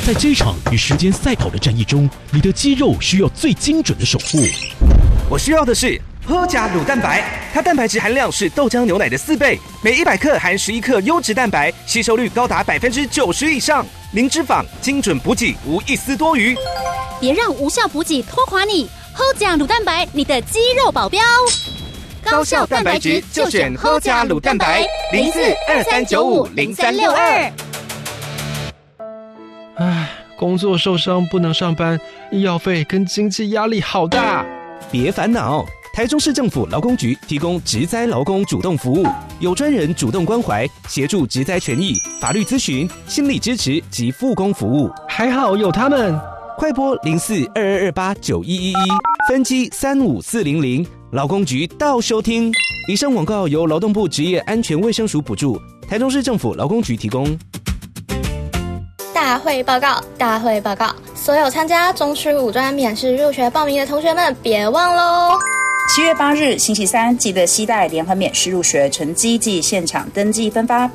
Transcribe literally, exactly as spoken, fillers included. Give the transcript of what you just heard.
在这场与时间赛跑的战役中，你的肌肉需要最精准的守护。 我需要的是喝甲乳蛋白，它蛋白质含量是豆浆牛奶的四倍，每一百克含十一克优质蛋白，吸收率高达百分之九十以上，零脂肪，精准补给，无一丝多余。 别让无效补给拖垮你，喝甲乳蛋白，你的肌肉保镖。 高效蛋白质就选喝甲乳蛋白，零四二三九五零三六二。 唉，工作受伤不能上班，医药费跟经济压力好大。 别烦恼，台中市政府劳工局提供职灾劳工主动服务，有专人主动关怀，协助职灾权益、法律咨询、心理支持及复工服务。 还好有他们， 快拨零四二二二八九一一一，分机三五四零零。劳工局到收听。以上广告由劳动部职业安全卫生署补助，台中市政府劳工局提供。 大会报告，大会报告！所有参加中区五专免试入学报名的同学们，别忘喽！ 七月八日星期三，记得携带联合免试入学成绩及现场登记分发